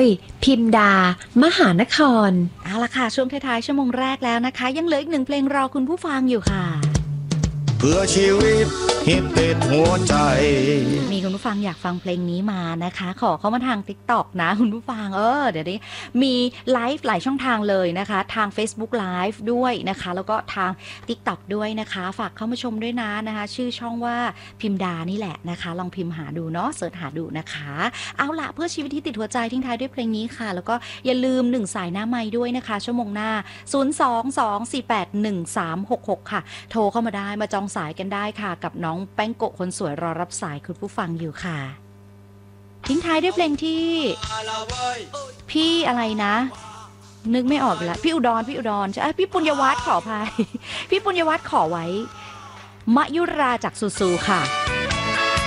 พิมดามหานครเอาละค่ะช่วงท้ายๆชั่วโมงแรกแล้วนะคะยังเหลืออีกหนึ่งเพลงรอคุณผู้ฟังอยู่ค่ะเพื่อชีวิตฮิตติดหัวใจมีคุณผู้ฟังอยากฟังเพลงนี้มานะคะขอเข้ามาทาง TikTok นะคุณผู้ฟังเดี๋ยวนี้มีไลฟ์หลายช่องทางเลยนะคะทาง Facebook Live ด้วยนะคะแล้วก็ทาง TikTok ด้วยนะคะฝากเข้ามาชมด้วยนะคะชื่อช่องว่าพิมดานี่แหละนะคะลองพิมพ์หาดูเนาะเสิร์ชหาดูนะคะเอาล่ะเพื่อชีวิตที่ติดหัวใจทิ้งท้ายด้วยเพลงนี้ค่ะแล้วก็อย่าลืม1สายหน้าไมค์ด้วยนะคะชั่วโมงหน้า022481366ค่ะโทรเข้ามาได้มาจองสายกันได้ค่ะกับน้องแป้งโกะคนสวยรอรับสายคุณผู้ฟังอยู่ค่ะทิ้งท้ายด้วยเพลงที่พี่อะไรนะนึกไม่ออกแล้วพี่อุดรใช่พี่ปุญญวัฒน์ขออภัยพี่ปุญญวัฒน์ขอไว้มะยุราจากซูซูค่ะ